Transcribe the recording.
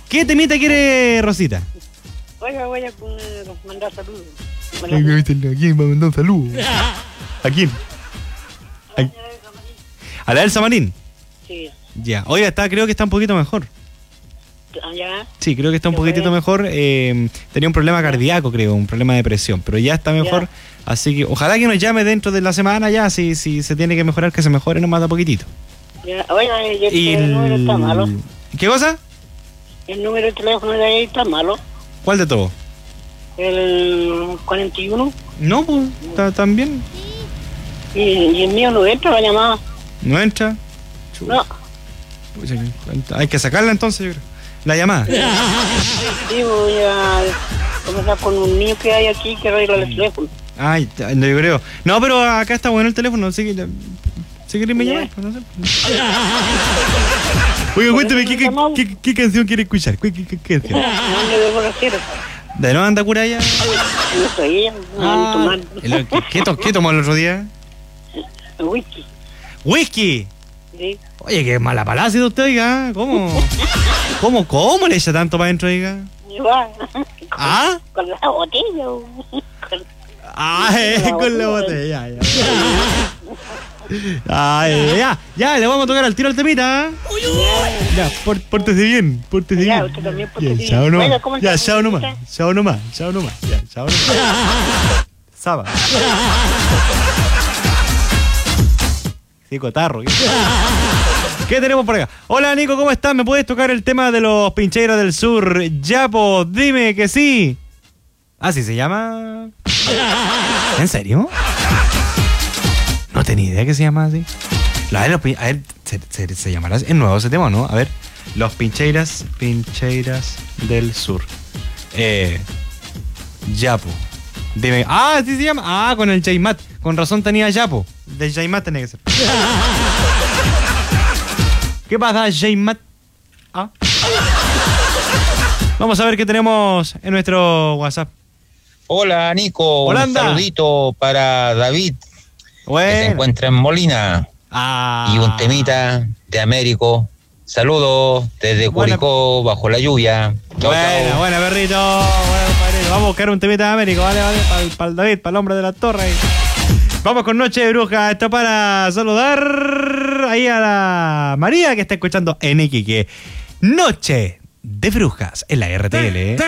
¿Qué temita quiere Rosita? Oiga, voy a mandar saludos. ¿A quién va a mandar un saludo? ¿A quién? ¿A la Elsa Marín? Sí. Ya. Oiga, creo que está un poquito mejor. ¿Ya? Sí, creo que está un poquitito mejor. Tenía un problema cardíaco, creo, un problema de presión, pero ya está mejor. Ya. Así que ojalá que nos llame dentro de la semana ya, si se tiene que mejorar, que se mejore nomás de a poquitito. Ya. Oiga, el número está malo. ¿Qué cosa? El número de teléfono de ahí está malo. ¿Cuál de todo? El 41. No, pues, está tan bien. Y el mío no entra la llamada. ¿No entra? No. Pues, hay que sacarla entonces, yo creo. La llamada. Sí, voy a comenzar con un niño que hay aquí que arregla el teléfono. Ay, no, yo creo. No, pero acá está bueno el teléfono, así que... ¿Sí querés me llamar? No sé. Oiga, cuéntame, ¿qué canción quiere escuchar? ¿Qué canción? No le debo decir. ¿De no anda cura ya? No soy ella, no tomando. ¿Qué tomó el otro día? Whisky. ¿Whisky? Sí. Oye, qué mala palacio de usted, oiga. ¿Cómo le echa tanto para adentro, oiga? ¿Ah? Con la botella. Con la botella. Ya, le vamos a tocar al tiro al temita. Ya, pórtese bien, Ya, usted también pórtese bien. Chao nomás. Oiga, ¿cómo Ya, está? chao nomás. Ya, chao nomás. Saba. Sí, cotarro. ¿Qué tenemos por acá? Hola, Nico, ¿cómo estás? ¿Me puedes tocar el tema de los Pincheiras del Sur? Yapo, dime que sí. ¿Así se llama? ¿En serio? No tenía idea que se llama así. A ver, se llamará así. Es nuevo ese tema, ¿no? A ver. Los Pincheiras del Sur. Yapo. Dime. ¿Así se llama? Con el Jaymat. Con razón tenía Yapo. De Jaymat tenía que ser. ¿Qué pasa, Jaymat? Vamos a ver qué tenemos en nuestro WhatsApp. Hola, Nico. Holanda. Un saludito para David, bueno, que se encuentra en Molina. Y un temita de Américo. Saludos desde Curicó, bajo la lluvia. Chau, chau. Buena, perrito. Vamos a buscar un temita de Américo, ¿vale? Para el David, para el hombre de la torre. Vamos con Noche de Bruja. Esto para saludar ahí a la María que está escuchando en Iquique. Noche de Brujas en la RTL.